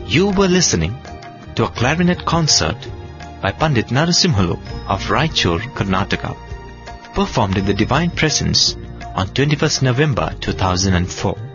You were listening to a clarinet concert by Pandit Narasimhalu of Raichur, Karnataka, performed in the Divine Presence on 21st November 2004.